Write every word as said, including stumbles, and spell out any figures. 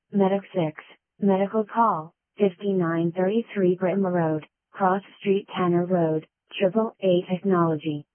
Medic six, medical call, fifty-nine thirty-three Britma Road, Cross Street Tanner Road, triple A Technology.